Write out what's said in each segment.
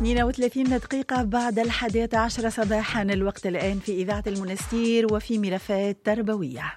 32 دقيقة بعد 11 صباحا، الوقت الآن في إذاعة المنستير وفي ملفات تربوية.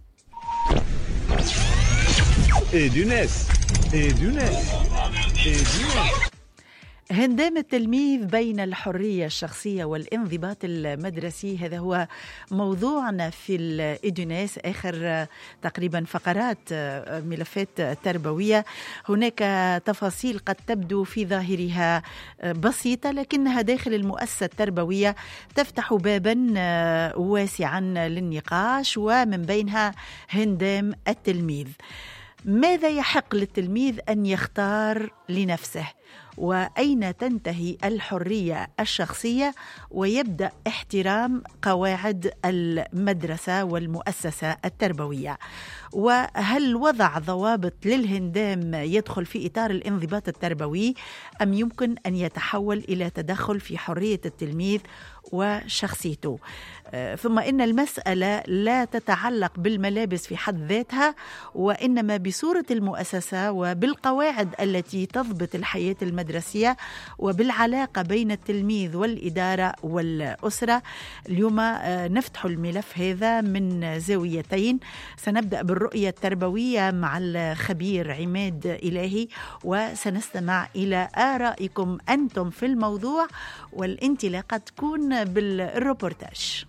هندام التلميذ بين الحرية الشخصية والانضباط المدرسي، هذا هو موضوعنا في الإدوناس آخر تقريبا فقرات ملفات تربوية. هناك تفاصيل قد تبدو في ظاهرها بسيطة، لكنها داخل المؤسسة التربوية تفتح بابا واسعا للنقاش، ومن بينها هندام التلميذ. ماذا يحق للتلميذ أن يختار لنفسه؟ وأين تنتهي الحرية الشخصية ويبدأ احترام قواعد المدرسة والمؤسسة التربوية؟ وهل وضع ضوابط للهندام يدخل في إطار الانضباط التربوي، أم يمكن أن يتحول إلى تدخل في حرية التلميذ وشخصيته؟ ثم إن المسألة لا تتعلق بالملابس في حد ذاتها، وإنما بصورة المؤسسة وبالقواعد التي تضبط الحياة المدرسية وبالعلاقة بين التلميذ والإدارة والأسرة. اليوم نفتح الملف هذا من زاويتين. سنبدأ بالرؤية التربوية مع الخبير عماد إلهي، وسنستمع إلى آرائكم أنتم في الموضوع، والانطلاقة تكون بالروبورتاج.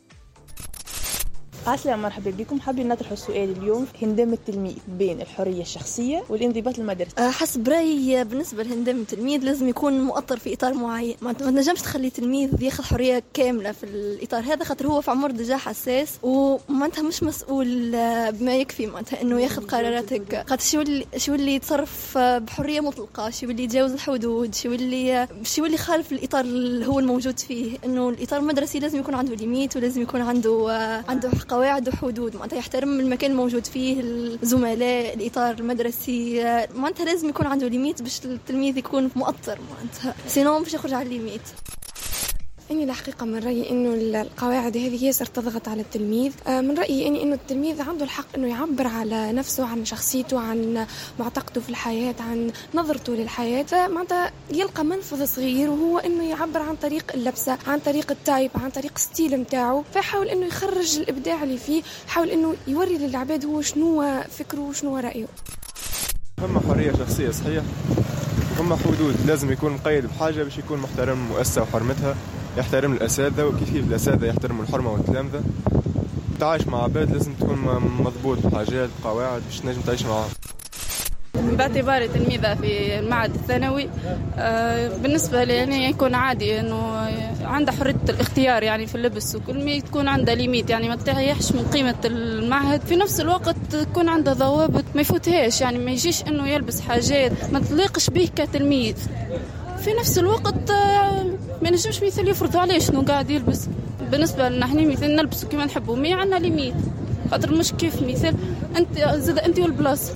السلام، مرحبا بكم. حابين نطرح السؤال اليوم: هندام التلميذ بين الحرية الشخصية والانضباط المدرسي. حسب رأيي بالنسبة لهندام التلميذ لازم يكون مؤطر في إطار معين. ما تنجمش تخلي تلميذ ياخذ حرية كاملة في الإطار هذا، خاطر هو في عمر دجا حساس ومعناتها مش مسؤول بما يكفي معناتها إنه ياخذ قرارات هكا. خاطر شو اللي يتصرف بحرية مطلقة، شو اللي يتجاوز الحدود، شو اللي خالف الإطار اللي هو الموجود فيه. إنه الإطار المدرسي لازم يكون عنده ليميت، ولازم يكون عنده قواعد وحدود، معناتها يحترم المكان الموجود فيه، الزملاء، الإطار المدرسي، معناتها لازم يكون عنده ليميت باش التلميذ يكون مؤطر، معناتها سينو باش يخرج على الليميت. إني الحقيقة من رأيي إنه القواعد هذه ياسر تضغط على التلميذ. من رأيي إنه التلميذ عنده الحق إنه يعبر على نفسه، عن شخصيته، عن معتقده في الحياة، عن نظرته للحياة. فمعناتها يلقى منفذ صغير وهو إنه يعبر عن طريق اللبسة، عن طريق التايب، عن طريق ستيل متاعه. فيحاول إنه يخرج الإبداع اللي فيه، حاول إنه يوري للعباد هو شنو فكره وشنو رأيه. ثم حرية شخصية صحيح، ثم حدود. لازم يكون مقيد بحاجة باش يكون محترم المؤسسة وحرمتها، يحترم الأساتذة وكيف الأساتذة يحترموا الحرمة والتلامذة. تعيش مع عباد لازم تكون مضبوط بحاجات بقواعد باش تنجم تعيش معهم. باعتباري تلميذة في المعهد الثانوي، بالنسبة لي يعني يكون عادي إنه عنده حرية الاختيار يعني في اللبس، وكل ما تكون عنده ليميت، يعني ما تريحش من قيمة المعهد. في نفس الوقت تكون عنده ضوابط ما يفوتهاش، يعني ما يجيش إنه يلبس حاجات ما تليقش به كتلميذ. في نفس الوقت ما نجمش مثل يفرضوا عليه شنو قاعد يلبس. بالنسبة لنا احنا مثل نلبسوا كما نحبوا، ما عندنا ليميت، خاطر مش كيف مثل انت والبلاص.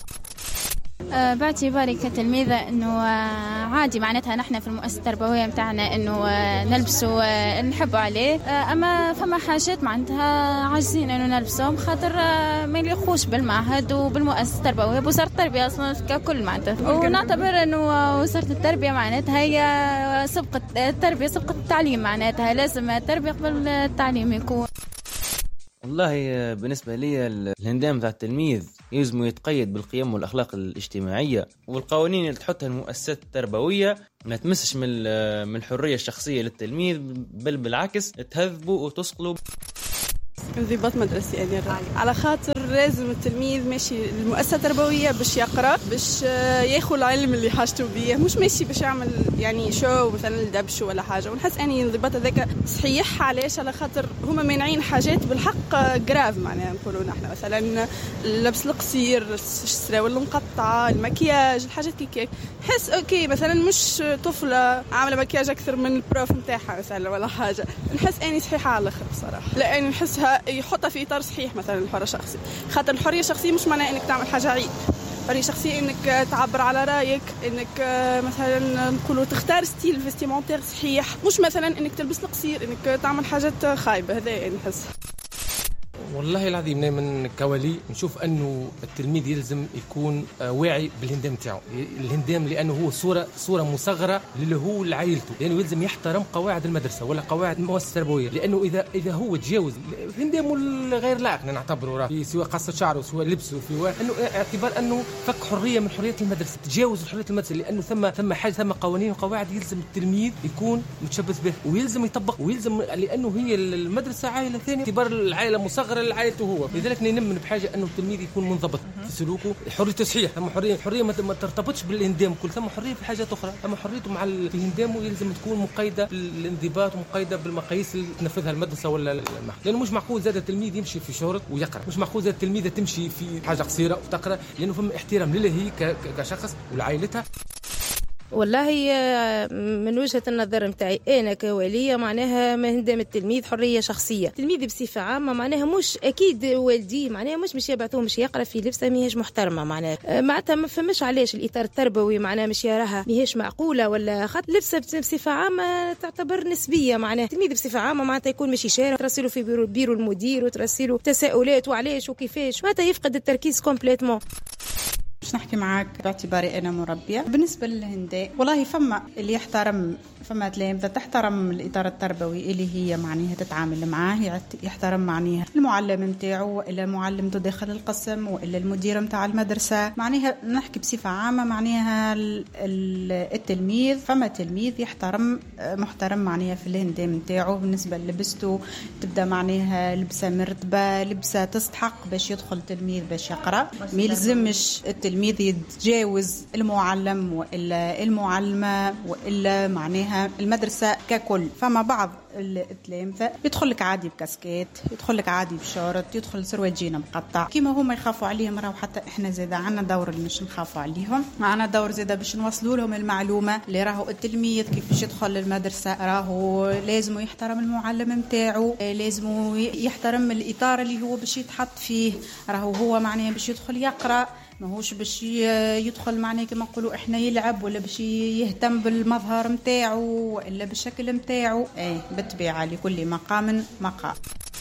باعتباري كتلميذة انه عادي معناتها نحن في المؤسسة التربوية متاعنا انه نلبسوا نحبوا عليه، اما فما حاجات معناتها عاجزين انه نلبسهم خاطر ما يليقوش بالمعهد وبالمؤسسة التربوية بوزارة التربية اصلا ككل معناتها. ونعتبر انه وزارة التربية معناتها هي سبقة التربية، سبقة التعليم، معناتها لازم التربية قبل التعليم يكون. والله بالنسبة لي الهندام ذا التلميذ يلزم يتقيد بالقيم والأخلاق الاجتماعية والقوانين اللي تحطها المؤسسات التربوية، ما تمسش من الحرية الشخصية للتلميذ، بل بالعكس تهذبوا وتصقلوا. انضباط مدرسي يعني على خاطر لازم التلميذ ماشي المؤسسة التربوية باش يقرأ، باش ياخذ العلم اللي حاجته بيه، مش ماشي باش يعمل يعني شو مثلا الدبش ولا حاجة. ونحس اني الانضباط هذاك صحيح. علاش؟ على خاطر هما مانعين حاجات بالحق جراف، معناها نقولوا نحن مثلا اللبس القصير، السراول المقطعة، المكياج، الحاجات كيك. نحس اوكي مثلا مش طفلة عاملة مكياج اكثر من البروف نتاعها مثلا ولا حاجة، نحس اني صحيحة على الاخر بصراحة، لاني نحسها يحطها في اطار صحيح. مثلا الحرية الشخصية، خاطر الحرية الشخصية مش معناها انك تعمل حاجة عيب. الحرية الشخصية انك تعبر على رايك، انك مثلا نقولوا تختار ستيل فيستيمونتير صحيح، مش مثلا انك تلبس القصير، انك تعمل حاجات خايبة. هذا يعني نحس. والله العظيم من كوالي نشوف أنه التلميذ يلزم يكون واعي بالهندام تاعو. الهندام لأنه هو صورة مصغرة اللي هو لعائلته، لأنه يلزم يحترم قواعد المدرسة ولا قواعد المؤسسة التربوية. لأنه إذا هو تجاوز الهندام غير لائق نعتبره في سواء قصة شعره سواء لبسه في أنه اعتبار أنه فك حرية من حرية المدرسة، تجاوز حرية المدرسة، لأنه ثم حاجة ثم قوانين وقواعد يلزم التلميذ يكون متشبث به ويلزم يطبق ويلزم، لأنه هي المدرسة عائلة ثانية، اعتبار العائلة مصغرة لعائلته هو. لذلك نؤمن بحاجة أنه التلميذ يكون منضبط في سلوكه. حرية صحيح، ثم حرية ما ترتبطش بالهندام كل، ثم حرية في حاجات أخرى، ثم حريته مع الهندام ويلزم تكون مقيدة بالانضباط ومقيدة بالمقاييس اللي تنفذها المدرسة ولا المحل. لأنه مش معقول زاد التلميذ يمشي في شورت ويقرأ، مش معقول زاد التلميذة تمشي في حاجة قصيرة وتقرأ، لأنه فهم احترام لها هي كشخص ولعائلتها. والله من وجهة النظر متاعي أنا كوالية معناها ما هندام التلميذ حرية شخصية. التلميذ بصفة عامة معناها مش أكيد والديه معناها مش يبعثوه مش يقرأ في لبسة ماهيش محترمة، معناتها ما فهمش علاش الإطار التربوي معناها مش يراها ماهيش معقولة، ولا خاطر لبسة بصفة عامة تعتبر نسبية. معناها التلميذ بصفة عامة معناتها يكون مش يشارك، ترسله في بيرو المدير وترسله تساؤلات وعلاش وكيفاش، معناتها يفقد التركيز كومبليتمون. باش نحكي معاك باعتباري أنا مربية. بالنسبة للهنداء والله فما اللي يحترم، فما تلامذة تحترم الإطار التربوي اللي هي معناها تتعامل معاه، يحترم معناها المعلم متاعه وإلا معلمته داخل القسم وإلا المدير متاع المدرسة. معناها نحكي بصفة عامة معناها التلميذ، فما تلميذ يحترم محترم معناها في الهندام متاعه. بالنسبة للبسته تبدأ معناها لبسة مرتبة، لبسة تستحق باش يدخل تلميذ باش يقرأ. ما يلزمش التلميذ يتجاوز المعلم وإلا المعلمة وإلا معناها المدرسة ككل. فما بعض التلامذة يدخل لك عادي بكاسكيت، يدخل لك عادي بشورت، يدخل سروال جينا مقطع كيما هما يخافوا عليهم. راهو حتى احنا زادا عنا دور اللي مش نخافوا عليهم، معنا دور زادا باش نوصلوا لهم المعلومة اللي راهو التلميذ كيفاش يدخل للمدرسة راهو لازم يحترم المعلم متاعه، لازم يحترم الإطار اللي هو باش يتحط فيه. راهو هو معناه باش يدخل يقرأ، ماهوش باش يدخل معناه كما نقولوا احنا يلعب ولا باش يهتم بالمظهر متاعه ولا بالشكل متاعه. بالطبيعة لكل مقام مقام.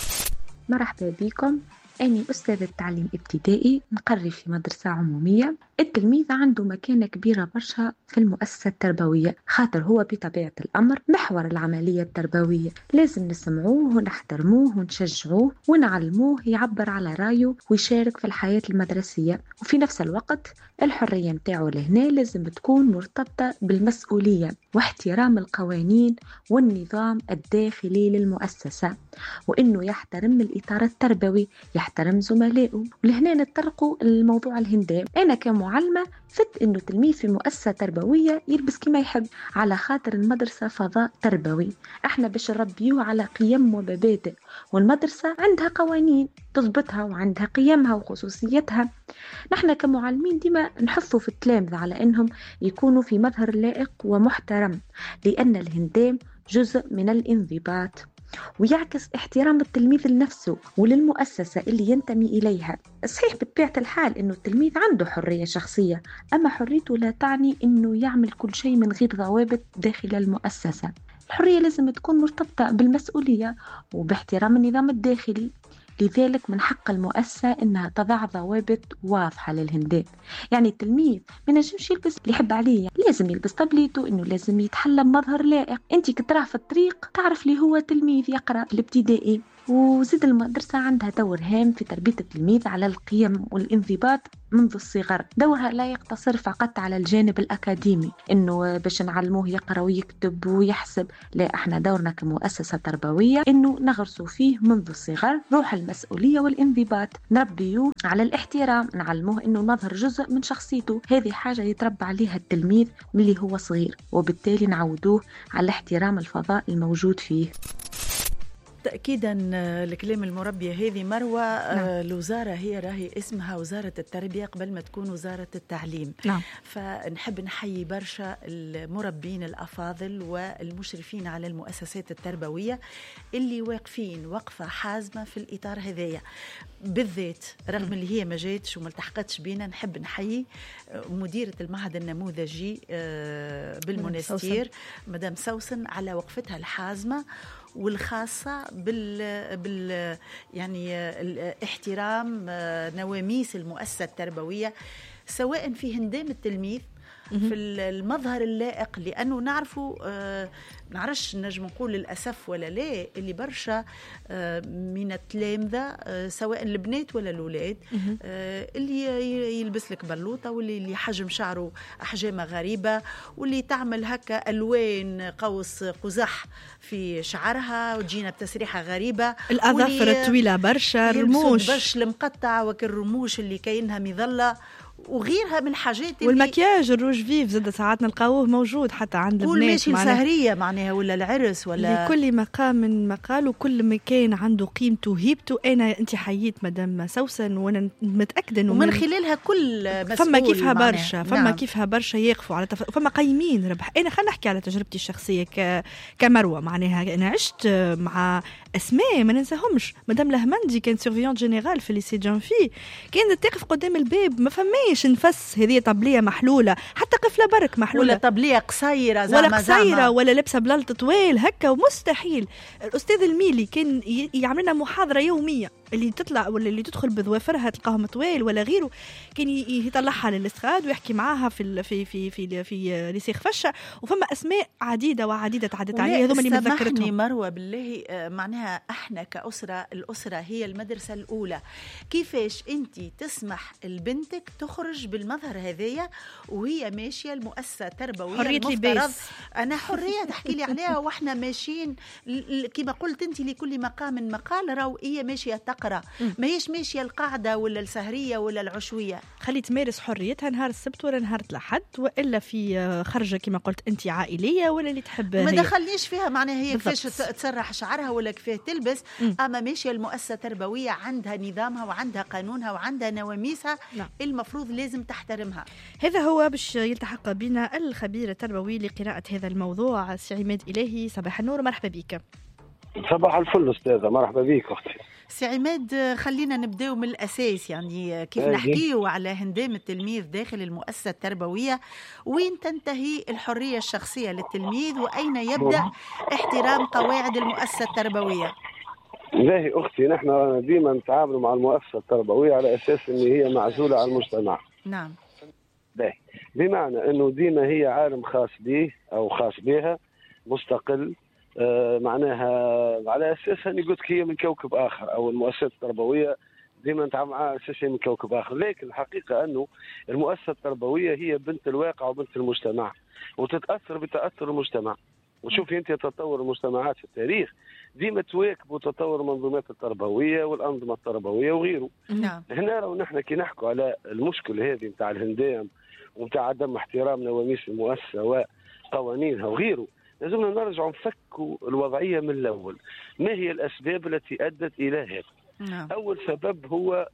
مرحبا بكم، أنا أستاذة تعليم ابتدائي نقري في مدرسة عمومية. التلميذ عنده مكانة كبيرة برشا في المؤسسة التربوية، خاطر هو بطبيعة الأمر محور العملية التربوية. لازم نسمعوه ونحترموه ونشجعوه ونعلموه يعبر على رأيه ويشارك في الحياة المدرسية، وفي نفس الوقت الحرية متاعه لهنا لازم تكون مرتبطة بالمسؤولية واحترام القوانين والنظام الداخلي للمؤسسة، وإنه يحترم الإطار التربوي، يحترم زملائه. ولهنا نتطرقوا الموضوع الهندام. أنا كمعلمة فت إنه تلميذ في مؤسسة تربوية يلبس كما يحب، على خاطر المدرسة فضاء تربوي، احنا باش نربيوه على قيم ومبادئ، والمدرسة عندها قوانين تضبطها وعندها قيمها وخصوصيتها. نحن كمعلمين ديما نحثوا في التلامذة على إنهم يكونوا في مظهر لائق ومحترم، لأن الهندام جزء من الانضباط ويعكس احترام التلميذ لنفسه وللمؤسسة اللي ينتمي إليها. صحيح بطبيعة الحال إنه التلميذ عنده حرية شخصية، أما حريته لا تعني إنه يعمل كل شيء من غير ضوابط داخل المؤسسة. الحرية لازم تكون مرتبطة بالمسؤولية وباحترام النظام الداخلي. لذلك من حق المؤسسة إنها تضع ضوابط واضحة للهندام. يعني التلميذ ما نجمش يلبس اللي يحب عليه، لازم يلبس طبليته، إنه لازم يتحلى بمظهر لائق. أنت كتراه في الطريق تعرف لي هو تلميذ يقرأ في الابتدائي. وزيد المدرسة عندها دور هام في تربية التلميذ على القيم والانضباط منذ الصغر. دورها لا يقتصر فقط على الجانب الأكاديمي، إنه باش نعلموه يقرأ ويكتب ويحسب، لا، احنا دورنا كمؤسسة تربوية إنه نغرسوا فيه منذ الصغر روح المسؤولية والانضباط، نربيه على الاحترام، نعلموه إنه المظهر جزء من شخصيته. هذه حاجة يتربى عليها التلميذ من اللي هو صغير، وبالتالي نعودوه على احترام الفضاء الموجود فيه. تأكيدا لكلام المربية هذه مروة. الوزارة هي راهي اسمها وزارة التربية قبل ما تكون وزارة التعليم. فنحب نحيي برشا المربين الأفاضل والمشرفين على المؤسسات التربوية اللي واقفين وقفة حازمة في الإطار هذايا بالذات، رغم اللي هي ما جاتش وما التحقتش بينا. نحب نحيي مديرة المعهد النموذجي بالمنستير مدام سوسن على وقفتها الحازمة والخاصة يعني احترام نواميس المؤسسة التربوية، سواء في هندام التلميذ في المظهر اللائق، لأنه نعرفوا نعرفش نجم نقول للأسف ولا لا، اللي برشا من التلامذة سواء البنات ولا الأولاد اللي يلبس لك بلوطة، واللي حجم شعره أحجام غريبة، واللي تعمل هكا ألوان قوس قزح في شعرها وتجينا بتسريحة غريبة، الأظافر الطويلة برشا، الرموش برش المقطع وكالرموش اللي كاينها مظلة وغيرها من الحاجات، والمكياج الروج فيف زاد ساعات نلقاوه موجود حتى عند البنات، كل ماشي السهرية معناها ولا العرس ولا لكل مقام من مقال، وكل مكان عنده قيمته وهيبته. انت حييت مدام سوسن وانا متاكده انه ومن خلالها كل مسؤول فما كيفها برشا، فما كيفها برشا يقفوا على فما قايمين ربح. انا خلينا نحكي على تجربتي الشخصيه كمروه، معناها انا عشت مع اسماء ما ننساهمش. مدام لهمندي كانت سيرفيونت جينيرال في ليسي جانفي، كانت تقف قدام الباب ما فماش نفس، هذه طبليه محلوله، حتى قفله برك محلوله، ولا طبليه قصيره ولا قصيره ولا لبسه بلالط طويل هكا، ومستحيل. الاستاذ الميلي كان يعمل لنا محاضره يوميه، اللي تطلع ولا اللي تدخل بظوافرها تلقاهم طويل ولا غيره، كان يطلعها للاستخاد ويحكي معاها في ليسي خفشه. وفما اسماء عديده وعديده تعدت عليها، هذوما اللي متذكرتهم. مروه بالله معناها احنا كأسرة، الأسرة هي المدرسة الأولى. كيفاش انت تسمح لبنتك تخرج بالمظهر هذايا وهي ماشيه المؤسسه التربويه حريه لباس؟ انا حريه تحكي لي عليها واحنا ماشيين كما قلت انت لكل مقام مقال، راهو هي ماشيه تقرا، ماهيش ماشيه القاعده ولا السهريه ولا العشويه. خلي تمارس حريتها نهار السبت ولا نهار الأحد، والا في خرجه كما قلت انت عائليه ولا اللي تحب ما دخلنيش فيها معناها هي كيفاش تسرح شعرها ولا كيفاه تلبس. اما ماشيه المؤسسه التربويه عندها نظامها وعندها قانونها وعندها نواميسها، المفروض لازم تحترمها. هذا هو باش يلتحق بنا الخبير التربوي لقراءة هذا الموضوع سي عماد إلهي. صباح النور، مرحبا بك. صباح الفل أستاذة، مرحبا بك أختي. سي عماد، خلينا نبداو من الأساس، يعني كيف نحكيو على هندام التلميذ داخل المؤسسة التربوية، وين تنتهي الحرية الشخصية للتلميذ وأين يبدأ احترام قواعد المؤسسة التربوية؟ باهي أختي، نحن ديما نتعامل مع المؤسسة التربوية على أساس أن هي معزولة عن المجتمع. نعم. باهي، بمعنى أنه ديما هي عالم خاص به أو خاص بها مستقل، معناها على أساس أني قلت هي من كوكب آخر، أو المؤسسة التربوية ديما نتعامل معها على أساس هي من كوكب آخر. لكن الحقيقة أنه المؤسسة التربوية هي بنت الواقع وبنت المجتمع، وتتأثر بتأثر المجتمع. وشوفي أنت تطور المجتمعات في التاريخ ديما تواكب تطور المنظومات التربوية والأنظمة التربوية وغيره. نعم. هنا لو نحن كي نحكوا على المشكل هذه نتاع الهندام ونتاع عدم احترام نواميس المؤسسة وقوانينها وغيره، لازمنا نرجع نفكوا الوضعية من الأول. ما هي الأسباب التي أدت إلى هذا؟ نعم. أول سبب هو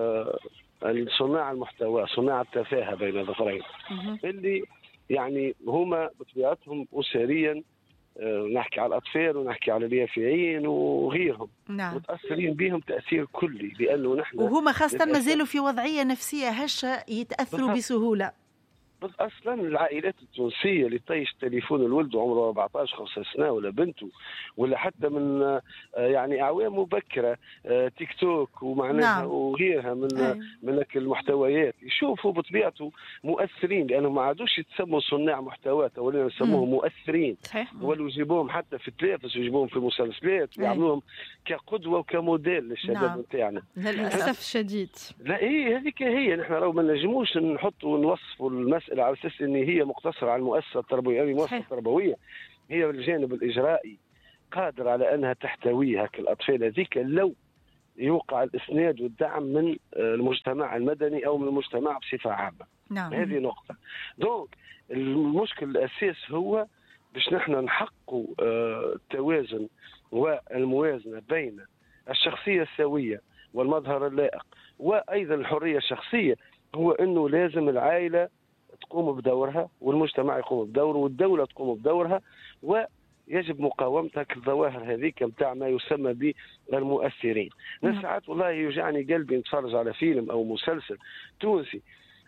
صناع المحتوى، صناع التفاهة بين الظهرين، اللي يعني هما بطبيعتهم أسريا، نحكي على الأطفال ونحكي على اليافعين وغيرهم. نعم. متأثرين بهم تأثير كلي، لأنه نحن وهما خاصة مازالوا في وضعية نفسية هشة يتأثروا بسهولة. اصلا العائلات التونسيه اللي طيش تليفون الولد عمره 14-15 سنه ولا بنته، ولا حتى من يعني اعوام مبكره تيك توك ومعناها نعم. وغيرها من المحتويات، يشوفوا بطبيعته مؤثرين، لانهم ما عادوش يتسموا صناع محتوى، ولينا نسموهم مؤثرين. ولو يجيبوهم حتى في التلفزيون ويجيبوهم في المسلسلات ويعملوهم كقدوه وكموديل للشباب نتاعنا. للاسف الشديد. لا ايه هذيك هي، نحن لو ما نجموش نحطوا ونوصفوا المسألة على أساس أن هي مقتصرة على المؤسسة التربوية. يعني المؤسسة التربوية هي الجانب الإجرائي قادر على أنها تحتوي هك الأطفال هذيك لو يوقع الإسناد والدعم من المجتمع المدني أو من المجتمع بصفة عامة. نعم. هذه نقطة. دونك المشكل الأساس هو باش نحن نحققوا التوازن والموازنة بين الشخصية السوية والمظهر اللائق وأيضا الحرية الشخصية، هو أنه لازم العائلة تقوم بدورها والمجتمع يقوم بدوره والدولة تقوم بدورها، ويجب مقاومتها الظواهر هذيك متاع ما يسمى بالمؤثرين. ساعات والله يوجعني قلبي نتفرج على فيلم أو مسلسل تونسي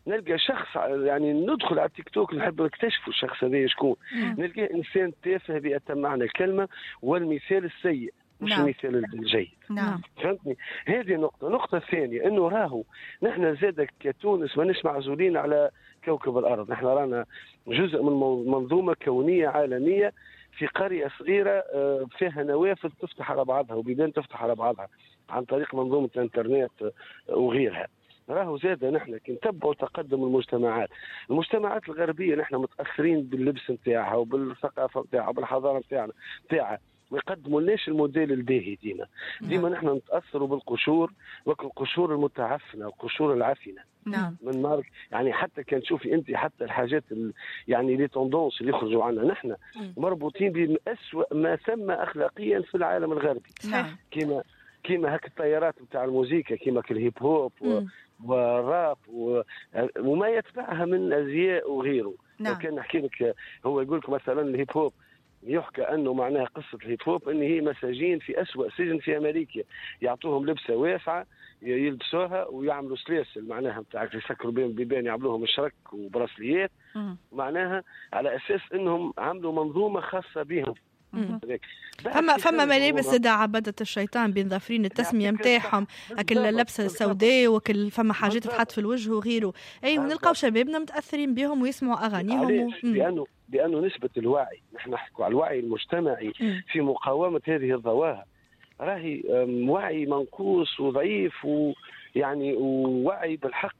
نلقى شخص يعني ندخل على التيك توك نحب نكتشفوا الشخص هذا شكون، نلقاه انسان تافه بأتم معنى الكلمه والمثال السيء مش المثال الجيد. فهمتني؟ هذه نقطة الثانية انه راهو نحن زاد كتونس ماناش معزولين على كوكب الارض، نحن رانا جزء من منظومة كونية عالمية في قرية صغيرة فيها نوافذ تفتح على بعضها وبيبان تفتح على بعضها عن طريق منظومة الانترنت وغيرها. راهو زاد نحن كي نتبعوا تقدم المجتمعات الغربية نحن متأخرين باللبس نتاعها وبالثقافة نتاعها وبالحضارة نتاعها، ما يقدموا ليش الموديل الباهي. ديما نحن نتاثروا بالقشور والقشور المتعفنه والقشور العفنه. من مارك يعني حتى كان تشوفي انت حتى الحاجات يعني لي توندونس اللي يخرجوا عنا نحن مربوطين بأسوأ ما ثم اخلاقيا في العالم الغربي. كيما هك التيارات نتاع الموسيقى كيما الهيب هوب والراب وما يتبعها من ازياء وغيره. لو كان نحكي لك هو يقول لك مثلا الهيب هوب يحكى انه معناها قصه الهيب هوب ان هي مساجين في اسوأ سجن في امريكا يعطوهم لبسه واسعه يلبسوها ويعملوا سلاسل معناها بتاعك يسكروا بين بيبان يعملوهم الشرك وبراسليات معناها على اساس انهم عملوا منظومه خاصه بهم. فما ملابس دا عبدة الشيطان بين ظافرين التسميه نتاعهم اكل اللبسه السوداء وكل فما حاجات تحط في الوجه وغيره. اي ونلقاو شبابنا متاثرين بهم ويسمعوا اغانيهم لانه نسبه الوعي نحن نحكوا على الوعي المجتمعي في مقاومه هذه الظواهر راهي وعي منقوص وضعيف ويعني ووعي بالحق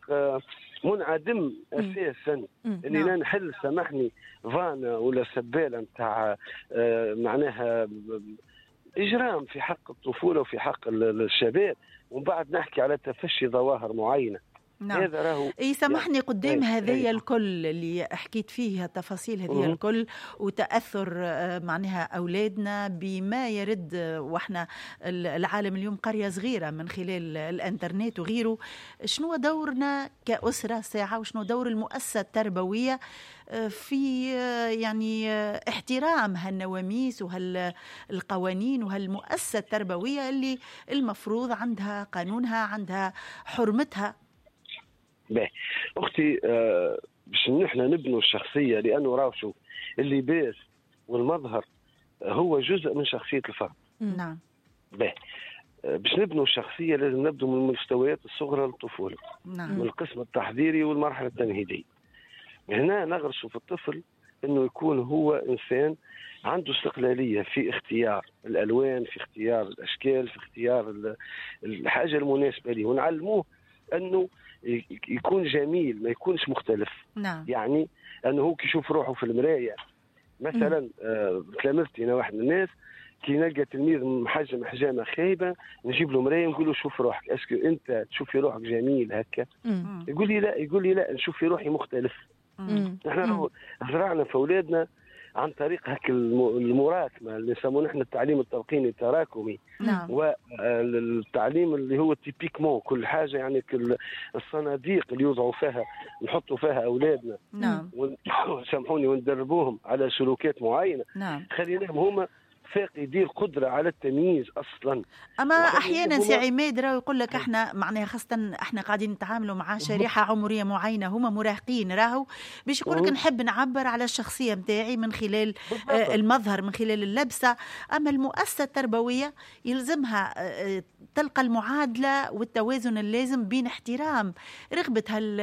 منعدم اساسا. اني لا نحل سامحني فانا ولا سباله نتاع معناها اجرام في حق الطفوله وفي حق الشباب ومن بعد نحكي على تفشي ظواهر معينه. هذا راهو سامحني يعني قدام هذيا الكل اللي حكيت فيه التفاصيل هذه الكل وتأثر معناها أولادنا بما يرد واحنا العالم اليوم قرية صغيرة من خلال الانترنت وغيره. شنو دورنا كأسرة ساعة وشنو دور المؤسسة التربوية في يعني احترام هالنواميس وهالقوانين وهالمؤسسة التربوية اللي المفروض عندها قانونها عندها حرمتها؟ باهي اختي باش نحن نبنوا الشخصيه لانه راهو شوف اللباس والمظهر هو جزء من شخصيه الفرد. نعم. باهي باش نبنوا الشخصيه لازم نبدو من المستويات الصغرى للطفوله. من القسم التحضيري والمرحله التمهيديه. هنا نغرسوا في الطفل انه يكون هو انسان عنده استقلاليه في اختيار الالوان، في اختيار الاشكال، في اختيار الحاجه المناسبه له، ونعلموه انه يكون جميل ما يكونش مختلف. يعني انه هو كيشوف روحه في المرايه مثلا تلامذتي انا واحد من الناس كي نلقى تلميذ محجم حجامه خايبه نجيب له مرايه ونقول له شوف روحك اسكو انت تشوفي روحك جميل هكا؟ يقول لي لا نشوف في روحي مختلف. نحن زرعنا في اولادنا عن طريق هك المراكمه اللي يسمونه نحن التعليم التلقيني التراكمي. والتعليم اللي هو تيبيكمون كل حاجه يعني كل الصناديق اللي يوضعوا فيها نحطوا فيها اولادنا. سامحوني وندربوهم على سلوكات معينه. خليناهم هما فاقدي القدرة على التمييز أصلا. أما أحيانا سي عماد راهو يقول لك احنا معناها خاصة احنا قاعدين نتعاملوا مع شريحة عمرية معينة هما مراهقين راهو باش يقول لك نحب نعبر على الشخصية متاعي من خلال المظهر من خلال اللبسة. أما المؤسسة التربوية يلزمها تلقى المعادلة والتوازن اللازم بين احترام رغبة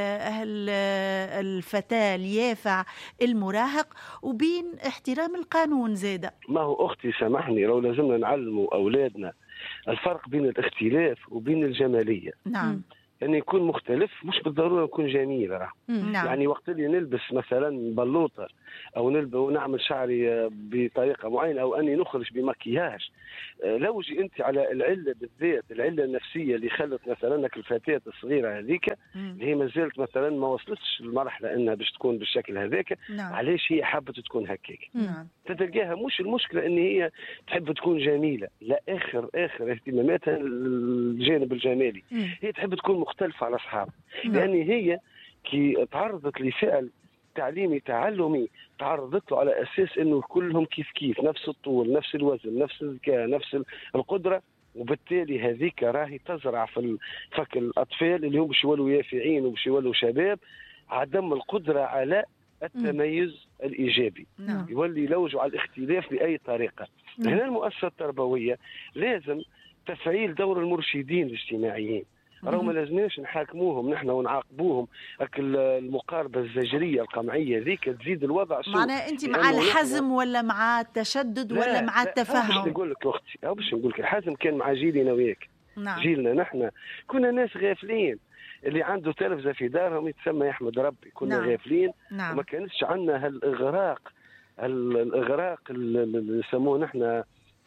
الفتاة اليافع المراهق وبين احترام القانون زادة. ما هو أختي سامحني لو لازمنا نعلموا أولادنا الفرق بين الاختلاف وبين الجمالية. يعني يكون مختلف مش بالضرورة يكون جميل. يعني وقت اللي نلبس مثلا بلوطة أو نعمل شعري بطريقة معينة أو أني نخرج بمكياج لو جي أنت على العلة بالذات العلة النفسية اللي خلت مثلا الفتاة الصغيرة هذيك اللي هي ما زالت مثلا ما وصلتش المرحلة أنها باش تكون بالشكل هذاك علاش هي حابة تكون هكاك. تتلقاها مش المشكلة أن هي تحب تكون جميلة لا آخر اهتماماتها الجانب الجمالي. هي تحب تكون مختلفة على أصحابها لأن هي كي تعرضت لفعل تعليمي تعلمي تعرضت له على أساس أنه كلهم كيف نفس الطول نفس الوزن نفس الذكاء نفس القدرة وبالتالي هذيك راهي تزرع في فك الأطفال اللي هم باش يولوا يافعين وباش يولوا شباب عدم القدرة على التميز الإيجابي. يولي يلوجوا على الاختلاف بأي طريقة. هنا المؤسسة التربوية لازم تفعيل دور المرشدين الاجتماعيين. راهو ما لازمناش نحاكموهم نحن ونعاقبوهم. المقاربة الزجرية القمعية ذيك تزيد الوضع سوء. معناها أنت مع الحزم ولا مع التشدد ولا مع التفهم؟ باش نقول لك أختي أو باش نقول لك الحزم كان مع جيلنا وياك. جيلنا نحن كنا ناس غافلين، اللي عنده تلفزة في دارهم يتسمى يحمد ربي. كنا غافلين وما كانتش عندنا هالإغراق اللي يسموه نحن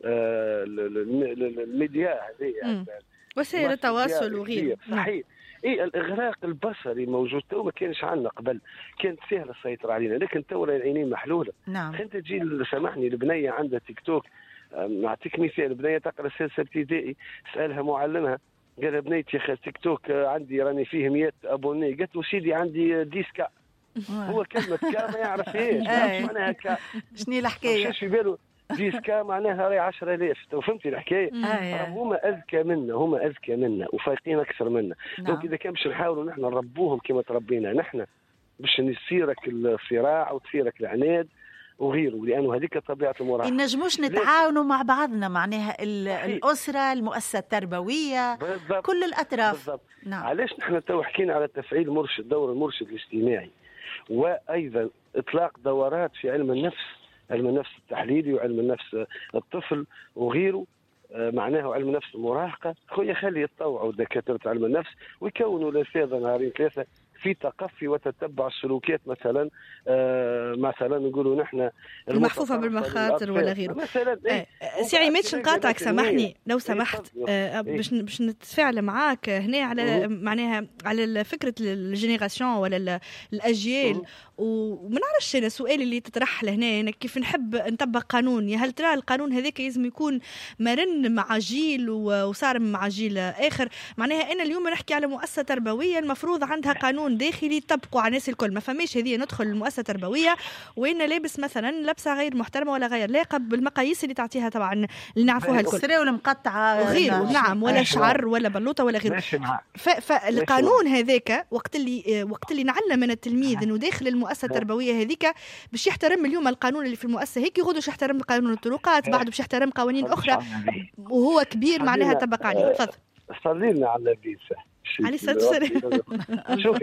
الميديا هذه وسائل التواصل وغيره. صحيح. الإغراق البصري موجود تو ما كانش عندنا قبل، كانت سهلة السيطرة علينا، لكن تو العينين محلولة. انت تجي سامحني البنية عندها تيك توك، نعطيك مثال، البنية تقرا سادسة ابتدائي، سألها معلمها قال لها بنيتي يا تيك توك عندي راني فيه 100 ابوني، قالت له سيدي عندي 10 كا. هو كلمة كا ما يعرفهاش معناها كا. شنو الحكاية؟ مش في باله 10 كا معناها راهي 10,000. تو فهمتي الحكاية؟ هما أذكى منا وفايقين أكثر منا. دونك إذا كان باش نحاولوا نحن نربوهم كما تربينا نحن باش يصيرك الصراع وتصيرك العناد وغيره، لأنه هذيك طبيعة المراهقة. نجموش نتعاونوا مع بعضنا، معناها الأسرة، المؤسسة التربوية، بالضبط. كل الأطراف. بالضبط. علاش نحن تو حكينا على تفعيل دور المرشد الاجتماعي، وأيضا إطلاق دورات في علم النفس التحليلي وعلم النفس الطفل وغيره، معناه علم النفس المراهقة. خويا خلي يتطوعوا دكاترة علم النفس ويكونوا لسادة نهارين 3 في تقفي وتتبع السلوكيات، مثلا نقولوا نحن المحفوفة بالمخاطر ولا غيره. مثلا سي عماد نقاطعك، سامحني لو سمحت، باش نتفاعل معاك هنا على معناها على فكرة الجينيراسيون ولا الأجيال. وما نعرفش أنا سؤالي اللي تطرح لهنا كيف نحب نطبق قانون. هل ترى القانون هذاك لازم يكون مرن مع جيل وصارم مع جيل آخر؟ معناها أنا اليوم نحكي على مؤسسة تربوية المفروض عندها قانون داخلي يطبقوا على الناس الكل. ما فماش هذه ندخل المؤسسة التربوية وإن لابس مثلا لبسة غير محترمة ولا غير لاقة بالمقاييس اللي تعطيها طبعا اللي نعرفوها الكل، السرة ولا مقطعة غيره، نعم، ولا شعر ولا بلوطة ولا غيره. فالقانون هذاك وقت اللي نعلم من التلميذ انه داخل المؤسسة التربوية هذيك باش يحترم اليوم القانون اللي في المؤسسة هيك، يغدو باش يحترم قانون الطرقات، بعده باش يحترم قوانين أخرى وهو كبير معناها طبق عليه. تفضل. صلي لنا على النبي عليه الصلاة والسلام. شوفي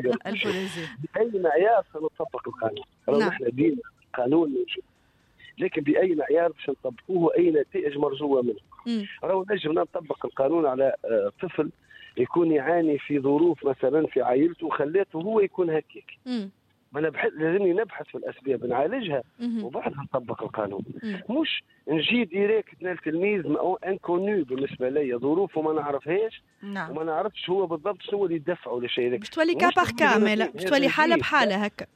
بأي معيار سنطبق القانون؟ نحن دين قانون موجود، لكن بأي معيار باش نطبقوه؟ أي نتائج مرجوة منه؟ راهو نجم نطبق القانون على طفل يكون يعاني في ظروف مثلا في عائلته وخلاته هو يكون هكاك. لازمني نبحث في الأسباب نعالجها وبعدها نطبق القانون. مش نجي ديريكت التلميذ انكونو بالنسبة لي، ظروفه ما نعرفهاش وما نعرفش هو بالضبط شنو اللي يدفعه لشيء ذاك. باش تولي كابار كامل، باش تولي حالة بحالة هكا.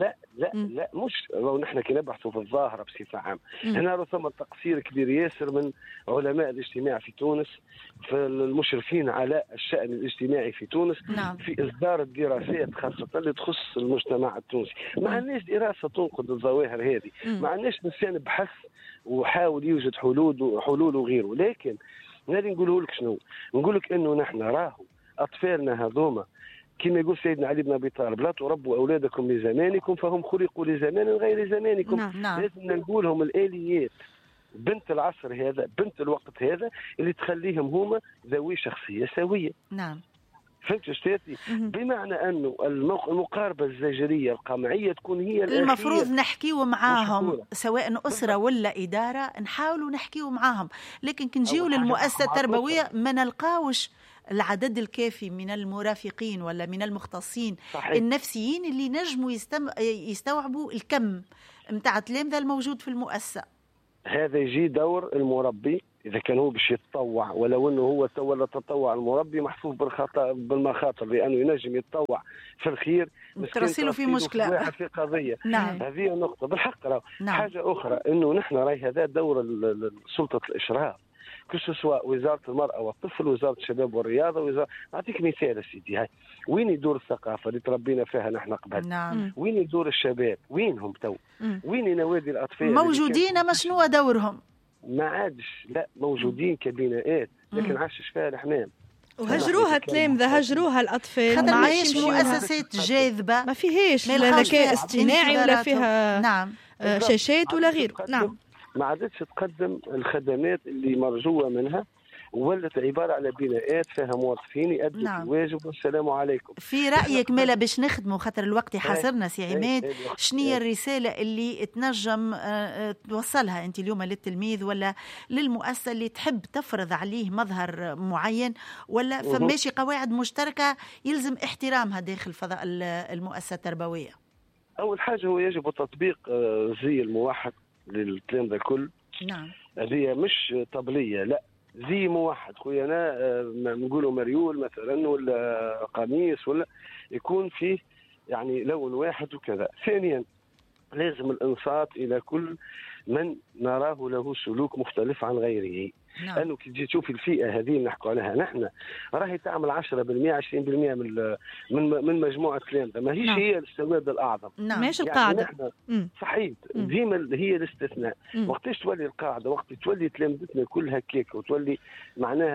لا مش لو نحن كي نبحثوا في الظاهرة بصفة عامة. هنا ثم تقصير كبير ياسر من علماء الاجتماع في تونس، في المشرفين على الشأن الاجتماعي في تونس، في إصدار الدراسات خاصة اللي تخص المجتمع التونسي. ما عندناش دراسة تنقد الظواهر هذه، ما عندناش نسيان بحث وحاول يوجد حلول وغيره. لكن هذه نقوله لك شنو؟ نقول لك إنه نحن راهو أطفالنا هذوما كما يقول سيدنا علي بن أبي طالب: لا تربوا أولادكم لزمانكم فهم خلقوا لزمان غير زمانكم. لازم نقول لهم الآليات بنت العصر هذا، بنت الوقت هذا، اللي تخليهم هما ذوي شخصية سوية. فهمت شتاتي؟ بمعنى أنه المقاربة الزجرية القمعية تكون هي المفروض نحكيو معاهم، سواء أسرة ولا إدارة، نحاولوا نحكيو معاهم. لكن كنجيو للمؤسسة التربوية ما نلقاوش العدد الكافي من المرافقين ولا من المختصين النفسيين اللي نجموا يستوعبوا الكم متاع التلامذة الموجود في المؤسسة. هذا يجي دور المربي إذا كان هو باش يتطوع، ولو أنه هو ولا تطوع المربي محفوف بالمخاطر، لأنه ينجم يتطوع في الخير ترسله في مشكلة في قضية. هذه نقطة بالحق. حاجة أخرى أنه نحن راي هذا دور سلطة الإشراف، سواء وزارة المرأة والطفل، وزارة الشباب والرياضة، أعطيك مثال سيدي. هاي وين يدور الثقافة اللي تربينا فيها نحن قبل؟ وين يدور الشباب؟ وينهم تو؟ وين نوادي الأطفال؟ موجودين، ما شنو دورهم؟ ما عادش، لا موجودين كبناءات، لكن عاشش فيها الحمام. وهجروها التلامذة، هجروها الأطفال، ما عادش مؤسسات جاذبة، ما فيهاش لا ذكاء اصطناعي ولا فيها نعم شاشات ولا غيره. نعم ما عادتش تقدم الخدمات اللي مرجوة منها، ولت عبارة على بناءات فيها موظفين يأدوا نعم. الواجب والسلام عليكم. في رأيك مالا باش نخدموا خاطر الوقت يحاصرنا سي عماد، شنية الرسالة اللي تنجم توصلها أنت اليوم للتلميذ ولا للمؤسسة اللي تحب تفرض عليه مظهر معين، ولا فماشي قواعد مشتركة يلزم احترامها داخل فضاء المؤسسة التربوية؟ أول حاجة هو يجب تطبيق الزي الموحد للتلامذة الكل. نعم. هذه مش طبلية، لا زي موحد خويا. أنا نقولوا مريول مثلا ولا قميص ولا يكون فيه يعني لون واحد وكذا. ثانيا لازم الإنصات إلى كل من نراه له سلوك مختلف عن غيره. نعم. لأنه كي تجي تشوف الفئة هذه اللي نحكوا عليها نحن راهي تعمل 10% 20% من مجموعة تلامذة، ما هيش. نعم. هي السواد الأعظم. نعم. ماشي القاعدة. يعني صحيح ديما هي الاستثناء. وقتاش تولي القاعدة؟ وقت تولي تلامذتنا كلها كيك وتولي معناها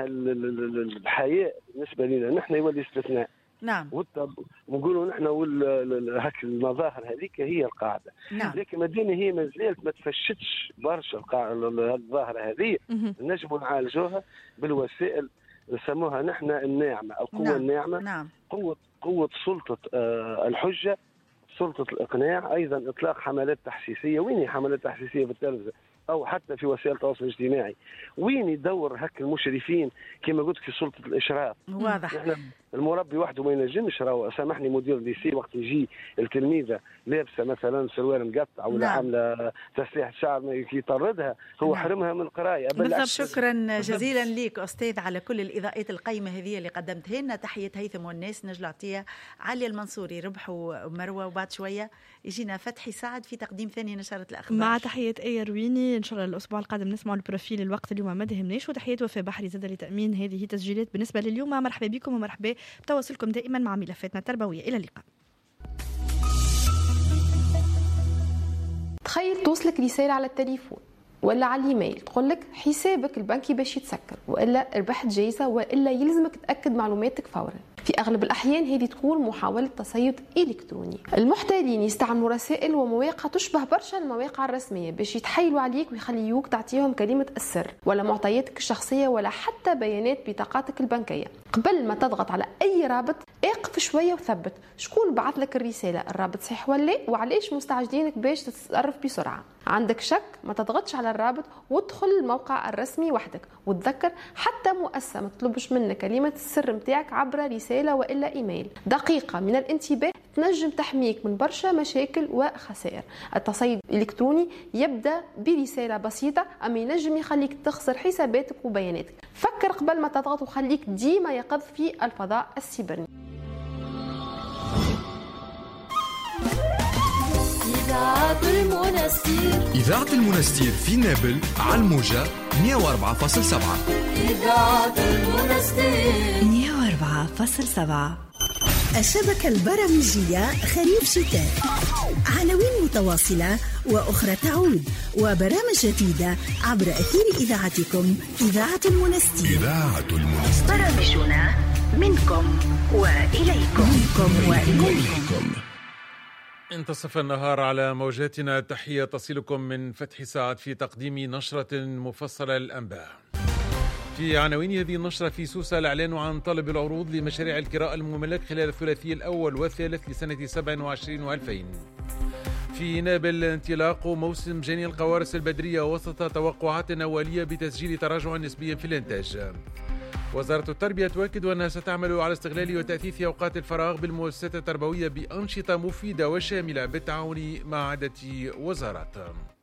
الحياة بالنسبة لنا نحن يولي استثناء. نعم. ونقولوا نحن هك المظاهر هذيك هي القاعده. نعم. لكن مدينه هي ما زالت ما تفشتش برشا الظاهره هذه. نجموا نعالجوها بالوسائل نسموها نحن الناعمه، القوه. نعم. الناعمه. نعم. قوه سلطه الحجه، سلطه الاقناع، ايضا اطلاق حملات تحسيسيه. وين هي حملات تحسيسيه في التلفزه او حتى في وسائل التواصل الاجتماعي؟ وين يدور هك المشرفين كما قلت في سلطه الاشراف؟ واضح. احنا المربي وحده ما ينجمش. راهو سامحني مدير ليسي وقت يجي التلميذه لابسه مثلا سروال مقطع ولا عامله تسريحه شعر يطردها، هو حرمها من القرايه. شكرا جزيلا لك استاذ على كل الاضاءات القيمه هذه اللي قدمتها لنا. تحيه هيثم والناس، نجلة عطيه، علي المنصوري، ربح ومروه، وبعد شويه يجينا فتحي سعد في تقديم ثاني نشره الاخبار مع تحيه ايه رويني. ان شاء الله الاسبوع القادم نسمعوا البروفيل. الوقت اليوم ما دهمناش. وتحيه وفاء بحري زاد لتامين هذه تسجيلات بالنسبه لليوم. مرحبا بكم ومرحبا بتواصلكم دائما مع ملفاتنا التربويه. الى اللقاء. تخيل توصلك رساله على التليفون ولا على الايميل تقول لك حسابك البنكي باش يتسكر، والا ربحت جائزه، والا يلزمك تاكد معلوماتك فورا. في اغلب الاحيان هذه تكون محاوله تصيد الكتروني. المحتالين يستعملوا رسائل ومواقع تشبه برشا المواقع الرسميه باش يتحايلوا عليك ويخليوك تعطيهم كلمه السر ولا معطياتك الشخصيه ولا حتى بيانات بطاقاتك البنكيه. قبل ما تضغط على اي رابط اقف شويه وثبت شكون بعث لك الرساله، الرابط صحيح ولا لا، وعلاش مستعجلينك باش تتصرف بسرعه. عندك شك ما تضغطش على الرابط وادخل الموقع الرسمي وحدك. وتذكر حتى مؤسسه ما تطلبش منك كلمه السر نتاعك عبر رساله والا ايميل. دقيقه من الانتباه تنجم تحميك من برشا مشاكل وخسائر. التصيد الالكتروني يبدا برساله بسيطه اما ينجم يخليك تخسر حساباتك وبياناتك. فكر قبل ما تضغط وخليك ديما يقظ في الفضاء السيبراني. إذاعة المنستير في نابل على الموجة 104.7. إذاعة المنستير 104.7. الشبكة البرامجية خريف شتاء، عناوين متواصلة وأخرى تعود، وبرامج جديدة عبر أثير إذاعتكم إذاعة المنستير. إذاعة المنستير، برامجنا منكم وإليكم. انتصف النهار على موجاتنا. تحية تصلكم من فتح سعد في تقديم نشرة مفصلة للأنباء. في عناوين هذه النشرة: في سوسة الإعلان عن طلب العروض لمشاريع الكراء المملك خلال الثلاثي الأول والثالث لسنة 27 و2000. في نابل انطلاق موسم جني القوارص البدرية وسط توقعات أولية بتسجيل تراجع نسبي في الإنتاج. وزارة التربية تؤكد أنها ستعمل على استغلال وتأثيث أوقات الفراغ بالمؤسسات التربوية بأنشطة مفيدة وشاملة بالتعاون مع عدة وزارات.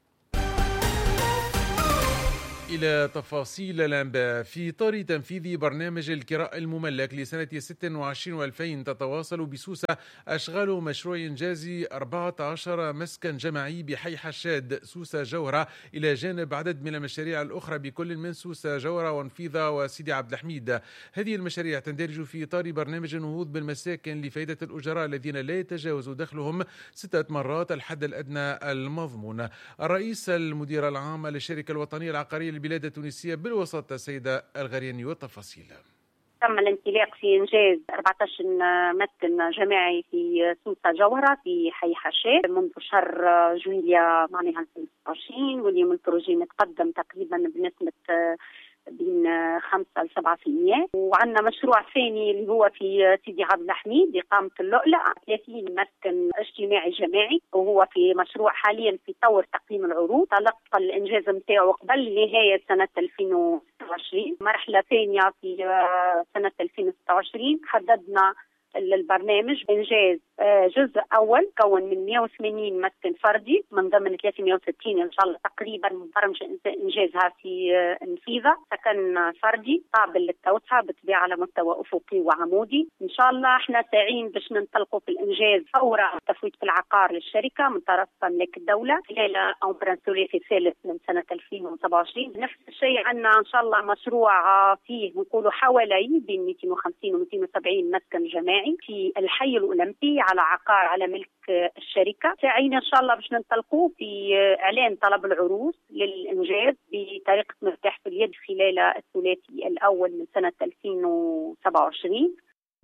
إلى تفاصيل الأنباء. في إطار تنفيذ برنامج الكراء المملك لسنة 26 و2000 تتواصل بسوسة أشغال مشروع إنجاز 14 مسكن جماعي بحي حشاد سوسة جوهرة، إلى جانب عدد من المشاريع الأخرى بكل من سوسة جوهرة ونفيذة وسيدي عبد الحميد. هذه المشاريع تندرج في إطار برنامج النهوض بالمساكن لفائدة الأجراء الذين لا يتجاوز دخلهم 6 مرات الحد الأدنى المضمون. الرئيس المدير العام للشركة الوطنية العقارية للبلاد التونسية بالوسط السيدة الغرياني والتفاصيل. تم الانطلاق في إنجاز 14 مسكن جماعي في سوسة جوهرة في حي حشاد منذ شهر جويلية معناها 2026، واليوم البروجي متقدم تقريبا بنسبة بين 5 ل 7%. وعندنا مشروع ثاني اللي هو في سيدي عبد الحميد إقامة اللؤلؤ 30 مسكن اجتماعي جماعي، وهو في مشروع حاليا في طور تقييم العروض، تلقى الإنجاز نتاعو قبل نهاية سنة 2026. مرحلة ثانية في سنة 2026 حددنا البرنامج إنجاز جزء أول كون من 180 مسكن فردي من ضمن 360 إن شاء الله تقريبا برمج إنجازها في نفيذة، سكن فردي قابل للتوسعة بالطبيعة على مستوى أفقي وعمودي. إن شاء الله إحنا ساعين باش ننطلقوا في الإنجاز فورا تفويض في العقار للشركة من طرف مملكة الدولة خلال عمر ثلاثي ثالث من سنة 2027. نفس الشيء عندنا إن شاء الله مشروع فيه نقولوا حوالي بين 250 و 270 مسكن جماعي في الحي الأولمبي على عقار على ملك الشركة. ساعين إن شاء الله باش ننطلقوا في إعلان طلب العروض للإنجاز بطريقة مفتاح في اليد خلال الثلاثي الأول من سنة 2027.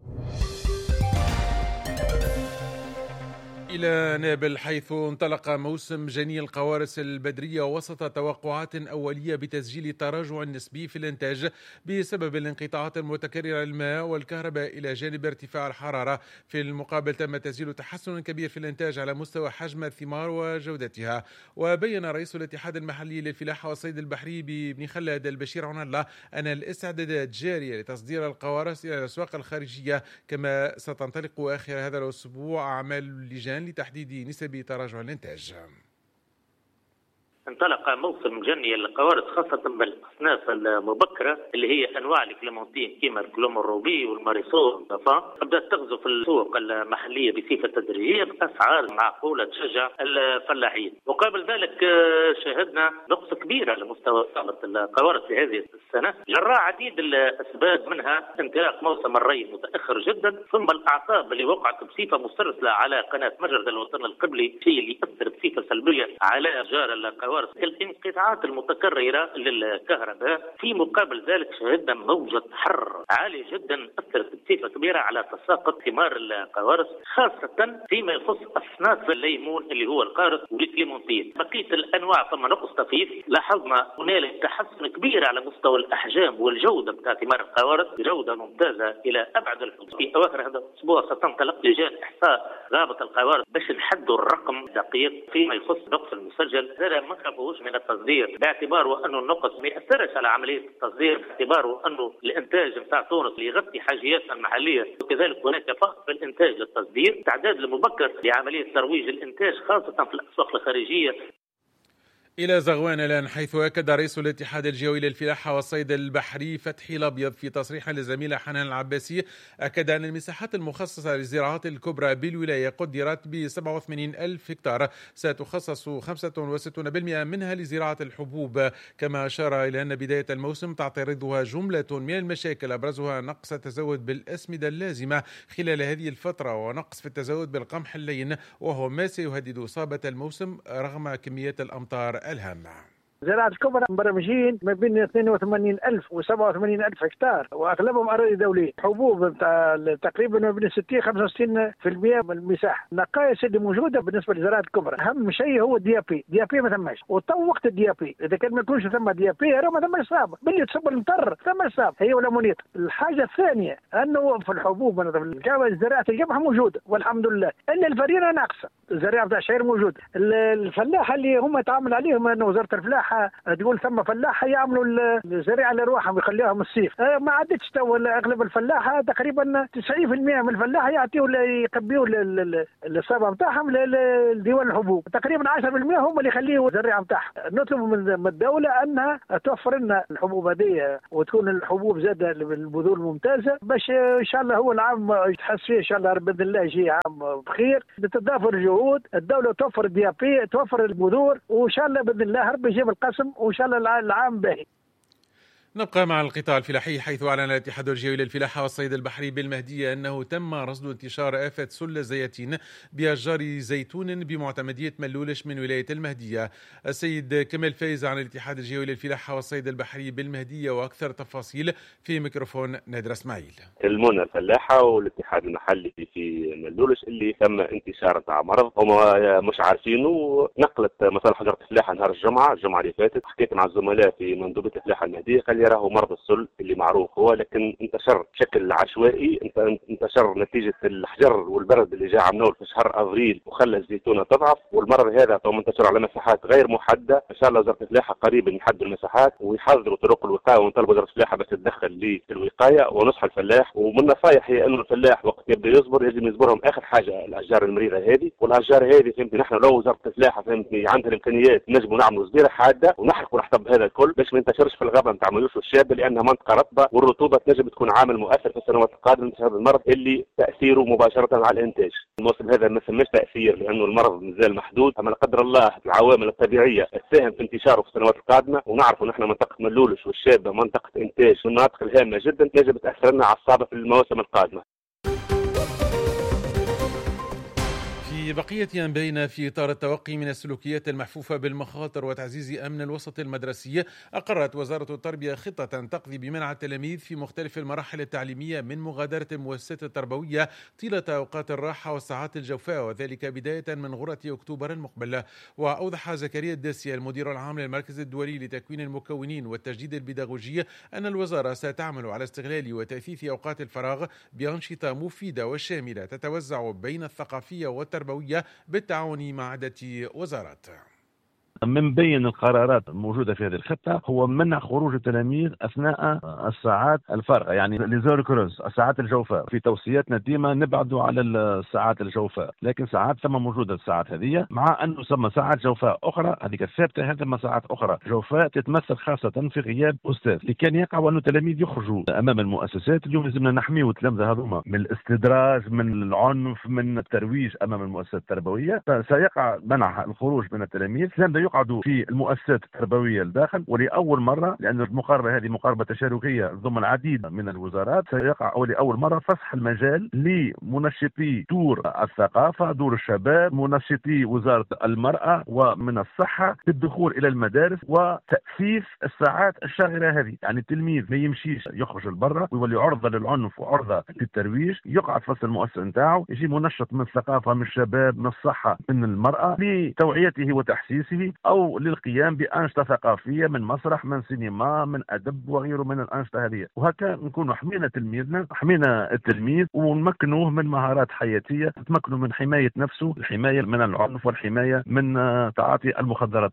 إلى نابل حيث انطلق موسم جني القوارص البدرية وسط توقعات أولية بتسجيل تراجع نسبي في الإنتاج بسبب الانقطاعات المتكررة للماء والكهرباء إلى جانب ارتفاع الحرارة. في المقابل تم تسجيل تحسن كبير في الإنتاج على مستوى حجم الثمار وجودتها. وبين رئيس الاتحاد المحلي للفلاحة والصيد البحري ببن خلاد البشير عن الله أن الاستعدادات جارية لتصدير القوارص إلى الأسواق الخارجية، كما ستنطلق آخر هذا الأسبوع أعمال اللجان لتحديد نسب تراجع الإنتاج. انطلق موسم جني القوارص خاصة بالأصناف المبكرة اللي هي أنواع الكليمونتين كيما الكلوم الروبي والماريسو والدفان، بدأت تغزو في السوق المحلية بصفة تدريجية بأسعار معقولة تشجع الفلاحين. مقابل ذلك شاهدنا نقص كبير على مستوى صناعة القوارص في هذه السنة جراء عديد الأسباب، منها انطلاق موسم الري متأخر جدا، ثم الأعصاب اللي وقعت بصفة مسترسلة على قناة مجرد الوطن القبلي، شيء اللي يؤثر بصفة سلبية على أشجار القوارص. الانقطاعات المتكررة للكهرباء. في مقابل ذلك شهدنا موجة حر عالية جدا أثرت بصفة كبيرة على تساقط ثمار القوارص، خاصة فيما يخص أصناف الليمون اللي هو القارص والكليمونتين. بقية الأنواع ثم نقص طفيف. لاحظنا هنالك تحسن كبير على مستوى الأحجام والجودة بتاع ثمار القوارص، جودة ممتازة إلى أبعد الحدود. في أواخر هذا الأسبوع ستنطلق لجان إحصاء غابة القوارص باش نحدوا الرقم دقيق فيما يخص النقص المسجل. هذا ما خافوش من التصدير باعتباره أنه النقص ما يأثرش على عملية التصدير، باعتباره أنه الإنتاج بتاع تونس يغطي حاجياتنا المحلية، وكذلك هناك فقط في الإنتاج للتصدير. التعداد المبكر لعملية ترويج الإنتاج خاصة في الأسواق الخارجية. إلى زغوان الآن، حيث أكد رئيس الاتحاد الجوي للفلاحة والصيد البحري فتحي الأبيض في تصريح للزميلة حنان العباسي، أكد أن المساحات المخصصة للزراعات الكبرى بالولاية قدرت ب 87,000 هكتار، ستخصص 65% منها لزراعة الحبوب. كما أشار إلى أن بداية الموسم تعترضها جملة من المشاكل، أبرزها نقص التزود بالأسمدة اللازمة خلال هذه الفترة ونقص في التزود بالقمح اللين، وهو ما سيهدد إصابة الموسم رغم كميات الأمطار الهامة. زراعة الكبرى مبرمجين ما بين 82,000 و 87,000 هكتار، واغلبهم اراضي دوليه. حبوب تقريبا ما بين 60 65% من المساحه. النقائص اللي موجوده بالنسبه لزراعه الكبرى اهم شيء هو الدي بي ما ثماش، وطو وقت الدي بي اذا كان ما يكونش ثم دي بي راه ما ثماش صاب باللي تصب المطر ثم صاب هي ولا منيط. الحاجه الثانيه انه في الحبوب زراعه القمح موجوده والحمد لله، الا الفرينه ناقصه. الزراعه بتاع الشعير موجود. الفلاحه اللي هم يتعامل عليهم انه وزاره الفلاحه تقول ثم فلاحه يعملوا الزراعه لروحهم ويخليهم الصيف. ما عادتش تو اغلب الفلاحه تقريبا 90% من الفلاحه يعطيوا يقبيوا الصابه نتاعهم لديوان الحبوب، تقريبا 10% هم اللي يخليوا الزراعه نتاعهم. نطلب من الدوله انها توفر لنا الحبوب هذه وتكون الحبوب زاده بالبذور الممتازه باش ان شاء الله هو العام يتحس فيه ان شاء الله باذن الله يجي عام بخير. بتتضافر الجهود، الدوله توفر الدي بي، توفر البذور، وان شاء الله باذن الله ربي يجيب القسم وان شاء الله العام باهي. نبقى مع القطاع الفلاحي، حيث أعلن الاتحاد الجوي للفلاحة والصيد البحري بالمهدية أنه تم رصد انتشار آفة سل الزياتين بأشجار زيتون بمعتمدية ملولش من ولاية المهدية. السيد كمال فايز عن الاتحاد الجوي للفلاحة والصيد البحري بالمهدية، وأكثر تفاصيل في ميكروفون نادر اسماعيل. المنى الفلاحة والاتحاد المحلي في ملولش اللي تم انتشار تاع مرض هما مش عارفينه. نقلت مصالح حجرة الفلاحة نهار الجمعة اللي فاتت، حكيت مع الزملاء في مندوبية الفلاحة المهدية قال لي راهو مرض السل اللي معروف هو، لكن انتشر بشكل عشوائي، انتشر نتيجة الحجر والبرد اللي جاء عمنول في شهر ابريل وخلى الزيتونة تضعف، والمرض هذا منتشر على مساحات غير محددة. ان شاء الله وزارة الفلاحة قريبا يحددوا المساحات ويحضروا طرق الوقاية، ونطلب وزارة الفلاحة بس تدخل للوقاية ونصح الفلاح. ومن النصائح هي انه الفلاح وقت يبدا يصبر لازم يصبرهم اخر حاجة الاشجار المريضة هذه، والاشجار هذه فهمتني نحن لو وزارة الفلاحة فهمتني عندها الامكانيات نجموا نعملوا صديرة حادة ونحرقوا نحطب هذا الكل باش ما ينتشرش في الغابة نتاع ملوش والشابة، لانها منطقة رطبة والرطوبة تنجم تكون عامل مؤثر في السنوات القادمة بسبب المرض اللي تأثيره مباشرة على الانتاج. الموسم هذا ما سماش تأثير لانه المرض مازال محدود، اما لا قدر الله العوامل الطبيعية تساهم في انتشاره في السنوات القادمة. ونعرفوا نحن منطقة ملولش والشابة منطقة انتاج من المناطق الهامة جدا تنجم تأثر لنا على الصعبة في المواسم القادمة. في بقية أنبائنا، في إطار التوقي من السلوكيات المحفوفة بالمخاطر وتعزيز أمن الوسط المدرسي، أقرت وزارة التربية خطة تقضي بمنع التلاميذ في مختلف المراحل التعليمية من مغادرة المؤسسات التربوية طيلة أوقات الراحة والساعات الجوفاء، وذلك بداية من غرة أكتوبر المقبل. وأوضح زكريا الداسي المدير العام للمركز الدولي لتكوين المكونين والتجديد البيداغوجي أن الوزارة ستعمل على استغلال وتأثيث أوقات الفراغ بأنشطة مفيدة وشاملة تتوزع بين الثقافية والتربوية بالتعاون مع عدة وزارات. من بين القرارات الموجودة في هذه الخطة هو منع خروج التلاميذ أثناء الساعات الفارغة، يعني ليزور كروز، الساعات الجوفاء. في توصياتنا ديما نبعدوا على الساعات الجوفاء، لكن ساعات ثم موجودة الساعات هذه، مع أنه ثم ساعات جوفاء أخرى هذيك الثابتة، هذه ساعات أخرى جوفاء تتمثل خاصة في غياب أستاذ. اللي كان يقع أن التلاميذ يخرجوا أمام المؤسسات، اليوم لازمنا نحميوا التلامذة هذوما من الاستدراج، من العنف، من الترويج أمام المؤسسات التربوية. سيقع منع الخروج من التلاميذ، يقعدوا في المؤسسات التربوية الداخل، ولأول مرة لأن المقاربة هذه مقاربة تشاركية ضمن العديد من الوزارات، سيقع لأول مرة فسح المجال لمنشطي دور الثقافة، دور الشباب، منشطي وزارة المرأة ومن الصحة بالدخول إلى المدارس وتأسيس الساعات الشاغرة هذه. يعني التلميذ ما يمشيش يخرج لبرا ويولي عرضة للعنف وعرضة للترويج، يقعد فصل المؤسسة نتاعو، يجي منشط من الثقافة، من الشباب، من الصحة، من المرأة، لتوعيته وتحسيسه أو للقيام بأنشطة ثقافية من مسرح، من سينما، من أدب وغيره من الأنشطة هذه. وهكذا نكون حمينا تلميذنا، حمينا التلميذ ونمكنوه من مهارات حياتية، تمكنوا من حماية نفسه، الحماية من العنف والحماية من تعاطي المخدرات.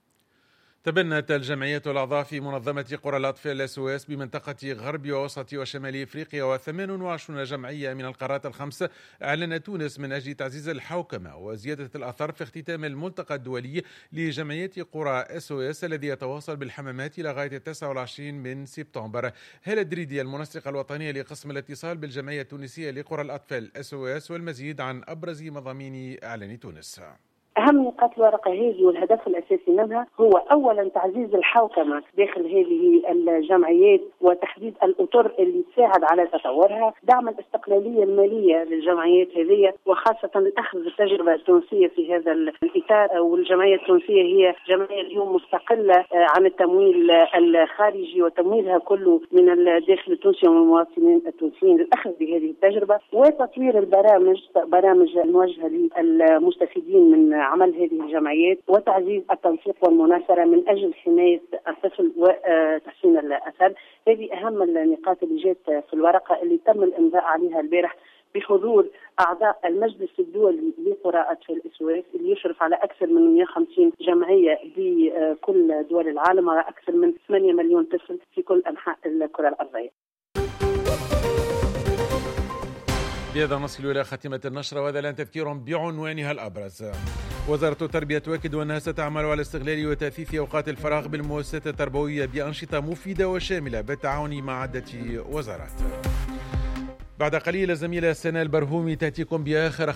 تبنت الجمعيات والأعضاء في منظمة قرى الأطفال SOS بمنطقة غرب ووسط وشمال إفريقيا و28 جمعية من القارات الخمس أعلنت تونس من أجل تعزيز الحوكمة وزيادة الأثر في اختتام الملتقى الدولي لجمعيات قرى SOS الذي يتواصل بالحمامات إلى غاية 29 من سبتمبر. هالة دريدي المنسقة الوطنية لقسم الاتصال بالجمعية التونسية لقرى الأطفال SOS، والمزيد عن أبرز مضامين إعلان تونس. أهم نقاط الورقة هذه والهدف الأساسي منها هو أولا تعزيز الحوكمة داخل هذه الجمعيات وتحديد الأطر اللي تساعد على تطورها، دعم الاستقلالية المالية للجمعيات هذه وخاصة الأخذ بالتجربة التونسية في هذا الإطار. والجمعية التونسية هي جمعية اليوم مستقلة عن التمويل الخارجي وتمويلها كله من الداخل التونسي ومن المواطنين التونسيين للأخذ بهذه التجربة وتطوير برامج الموجهة للمستفيدين من عمل هذه الجمعيات وتعزيز التنسيق والمناصرة من أجل حماية الطفل وتحسين الأثر. هذه أهم النقاط اللي جات في الورقة اللي تم الإمضاء عليها البارح بحضور أعضاء المجلس الدولي لقرى أطفال SOS اللي يشرف على أكثر من 150 جمعية بكل دول العالم وأكثر من 8 مليون طفل في كل أنحاء الكرة الأرضية. بهذا نصل إلى خاتمة النشرة، وهذا الآن تذكير بعنوانها الأبرز. وزارة التربية تؤكد أنها ستعمل على استغلال وتأثيث أوقات الفراغ بالمؤسسات التربوية بأنشطة مفيدة وشاملة بالتعاون مع عدة وزارات. بعد قليل الزميلة سناء البرهومي تأتيكم بآخر